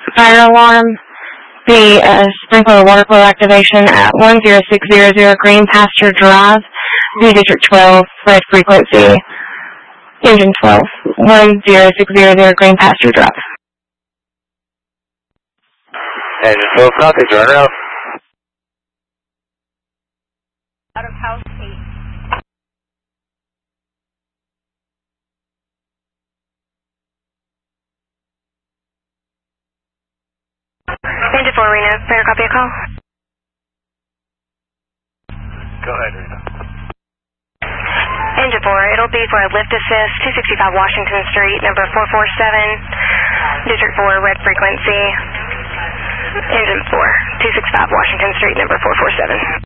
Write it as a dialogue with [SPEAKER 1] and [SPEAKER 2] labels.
[SPEAKER 1] Fire alarm. The sprinkler water flow activation at 10600 Green Pasture Drive, V District 12, red frequency, engine 12, 10600 Green Pasture Drive.
[SPEAKER 2] Engine 12, copy, turn around.
[SPEAKER 3] Out of house 8.
[SPEAKER 4] Engine 4, Reno. Better copy a call.
[SPEAKER 2] Go ahead, Reno.
[SPEAKER 4] Engine 4, it'll be for a lift assist, 265 Washington Street, number 447, District 4, red frequency. Engine 4, 265 Washington Street, number 447.